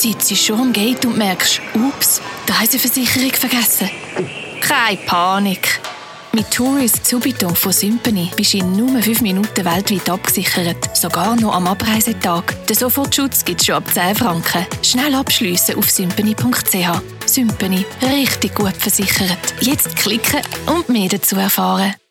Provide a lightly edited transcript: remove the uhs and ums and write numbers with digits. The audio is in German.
sitzt schon am Gate und merkst, ups, die Reiseversicherung vergessen. Keine Panik. Mit Tourist Subito von Sympany bist du in nur 5 Minuten weltweit abgesichert, sogar noch am Abreisetag. Den Sofortschutz gibt es schon ab 10 Franken. Schnell abschliessen auf sympany.ch. Sympany, richtig gut versichert. Jetzt klicken und mehr dazu erfahren.